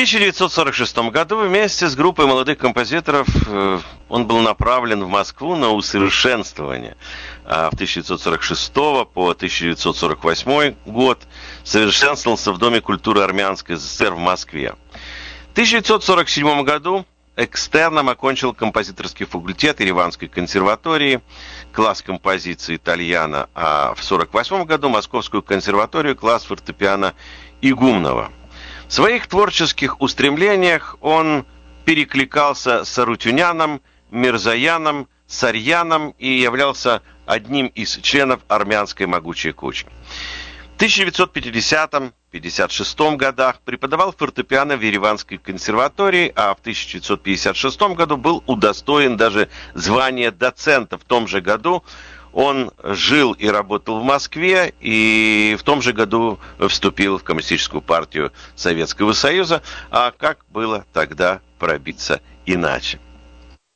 1946 году вместе с группой молодых композиторов он был направлен в Москву на усовершенствование. А в 1946 по 1948 год совершенствовался в Доме культуры Армянской ССР в Москве. В 1947 году экстерном окончил композиторский факультет Ереванской консерватории, класс композиции итальяно, а в 1948 году Московскую консерваторию, класс фортепиано Игумнова. В своих творческих устремлениях он перекликался с Арутюняном, Мирзояном, Сарьяном и являлся одним из членов армянской могучей кучи. В 1950-56 годах преподавал фортепиано в Ереванской консерватории, а в 1956 году был удостоен даже звания доцента. В том же году он жил и работал в Москве, и в том же году вступил в Коммунистическую партию Советского Союза. А как было тогда пробиться иначе?